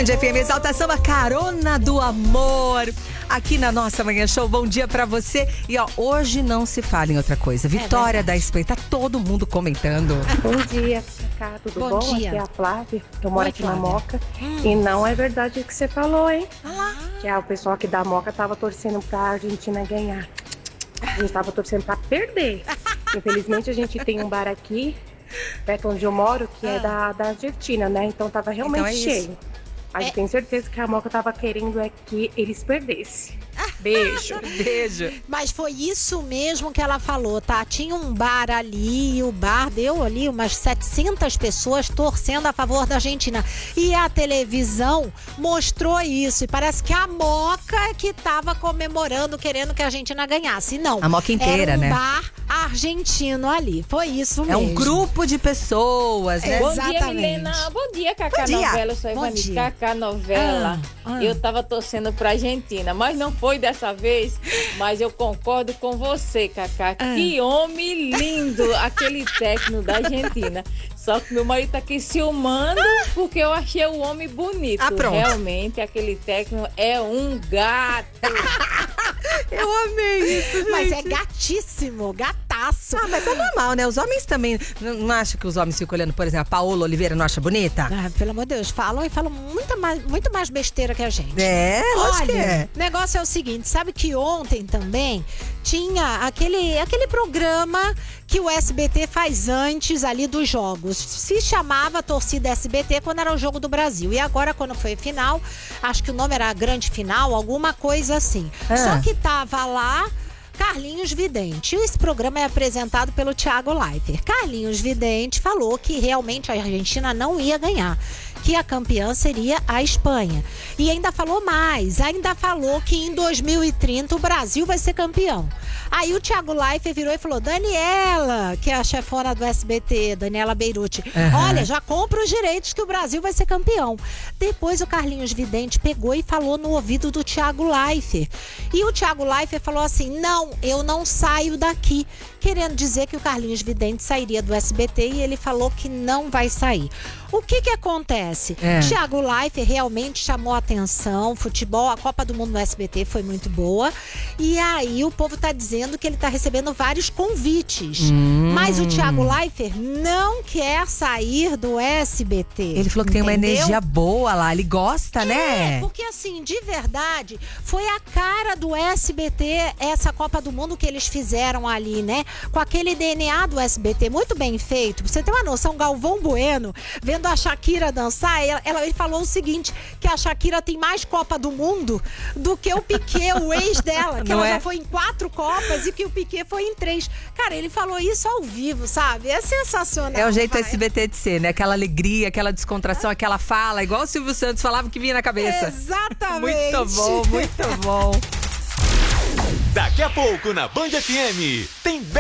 Band FM Exalta Samba, carona do amor. Aqui na nossa Manhã Show, bom dia pra você. E ó, hoje não se fala em outra coisa. Vitória da Espanha, tá todo mundo comentando. Bom dia, Cacá, tudo bom? Dia. Aqui é a Flávia, eu moro aqui Flávia. na Moca. E não é verdade o que você falou, hein? Que o pessoal aqui da Moca tava torcendo pra Argentina ganhar. A gente tava torcendo pra perder. Infelizmente a gente tem um bar aqui, perto onde eu moro, que é da Argentina, né? Então tava realmente Então é isso. cheio. Mas eu tenho certeza que a Moca tava querendo que eles perdessem. Beijo. Beijo. Mas foi isso mesmo que ela falou, tá? Tinha um bar ali e o bar deu ali umas 700 pessoas torcendo a favor da Argentina. E a televisão mostrou isso. E parece que a Moca que tava comemorando, querendo que a Argentina ganhasse. Não. A Moca inteira, era um né? bar argentino ali. Foi isso É mesmo. um grupo de pessoas, né? Bom Exatamente. dia, Milena. Bom dia, Cacá Bom dia. Novela. Eu sou a Bom Ivani, dia. Cacá Novela. Eu tava torcendo pra Argentina, mas não foi dessa vez. Mas eu concordo com você, Cacá. Que homem lindo, aquele técnico da Argentina. Só que meu marido tá aqui ciumando porque eu achei o homem bonito. Ah, pronto. Realmente, aquele técnico é um gato. Eu amei isso, gente. Mas é gatíssimo, gataço. Ah, mas é normal, né? Os homens também. Não acham que os homens ficam olhando, por exemplo, a Paola Oliveira não acha bonita? Ah, pelo amor de Deus, falam e falam muito mais besteira que a gente. É, lógico que é. O negócio é o seguinte, sabe que ontem também tinha aquele programa que o SBT faz antes ali dos jogos. Se chamava Torcida SBT quando era o Jogo do Brasil. E agora, quando foi final, acho que o nome era Grande Final, alguma coisa assim. Só que tava lá Carlinhos Vidente. Esse programa é apresentado pelo Thiago Leifert. Carlinhos Vidente falou que realmente a Argentina não ia ganhar, que a campeã seria a Espanha. E ainda falou mais, ainda falou que em 2030 o Brasil vai ser campeão. Aí o Thiago Leifert virou e falou: Daniela, que é a chefona do SBT, Daniela Beirute, olha, já compra os direitos que o Brasil vai ser campeão. Depois o Carlinhos Vidente pegou e falou no ouvido do Thiago Leifert. E o Thiago Leifert falou assim: não, eu não saio daqui. Querendo dizer que o Carlinhos Vidente sairia do SBT e ele falou que não vai sair. O que acontece? Thiago Leifert realmente chamou a atenção, futebol, a Copa do Mundo no SBT foi muito boa. E aí o povo tá dizendo que ele tá recebendo vários convites. Mas o Thiago Leifert não quer sair do SBT. Ele falou que tem uma entendeu? energia boa lá, ele gosta, né? Porque assim, de verdade, foi a cara do SBT essa Copa do Mundo que eles fizeram ali, né? Com aquele DNA do SBT, muito bem feito. Pra você ter uma noção, Galvão Bueno, vendo a Shakira dançar, ele falou o seguinte, que a Shakira tem mais Copa do Mundo do que o Piquet, o ex dela, que Não ela é? já foi em 4 Copas e que o Piquet foi em 3. Cara, ele falou isso ao vivo, sabe? É sensacional. É o jeito vai. SBT de ser, né? Aquela alegria, aquela descontração, aquela fala, igual o Silvio Santos falava que vinha na cabeça. Exatamente. Muito bom, muito bom. Daqui a pouco na Band FM tem